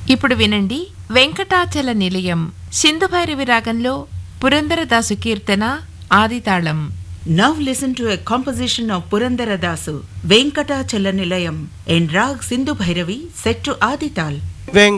ఇప్పుడు వినండి వెంకటాచల నిలయం సింధుభైరవి రాగంలో పురందరదాసు కీర్తన ఆదితాళం. Now listen to a composition of Purandaradasu, Venkatachala Nilayam, in Rag Sindhu Bhairavi set to Adital.